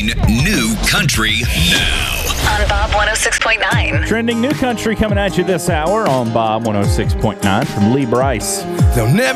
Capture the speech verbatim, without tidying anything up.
New Country Now. On Bob one oh six point nine. Trending New Country coming at you this hour on Bob one oh six point nine from Lee Brice. They'll never